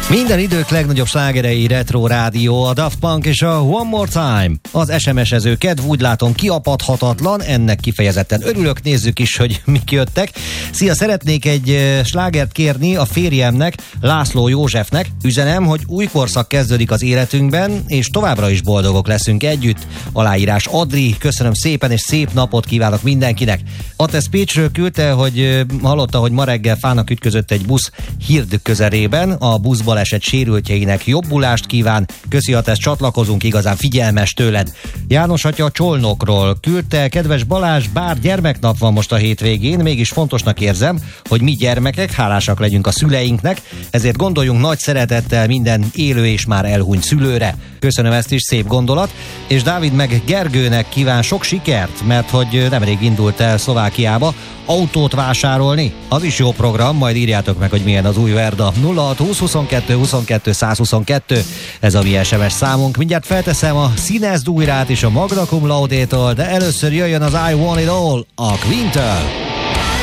Minden idők legnagyobb slágerei Retro Rádió, a Daft Punk és a One More Time. Az SMS-ező kedv úgy látom kiapadhatatlan, ennek kifejezetten örülök, nézzük is, hogy mik jöttek. Szia, szeretnék egy slágert kérni a férjemnek, László Józsefnek. Üzenem, hogy új korszak kezdődik az életünkben, és továbbra is boldogok leszünk együtt. Aláírás Adri, köszönöm szépen, és szép napot kívánok mindenkinek. A te speechről küldte, hogy hallotta, hogy ma reggel fának ütközött egy busz Hird közelében, a buszban baleset sérültjeinek jobbulást kíván. Köszi, ha ezt csatlakozunk, igazán figyelmes tőled. János atya a Csolnokról küldte, kedves Balázs, bár gyermeknap van most a hétvégén, mégis fontosnak érzem, hogy mi gyermekek hálásak legyünk a szüleinknek, ezért gondoljunk nagy szeretettel minden élő és már elhunyt szülőre. Köszönöm ezt is, szép gondolat. És Dávid meg Gergőnek kíván sok sikert, mert hogy nemrég indult el Szlovákiába autót vásárolni. Az is jó program, majd írjátok meg, hogy milyen az új Verda. 0620 22 22 122, ez a mi SMS számunk. Mindjárt felteszem a Színezd újrát és a Magna Cum Laude-tól, de először jöjjön az I Want It All a Queen-től.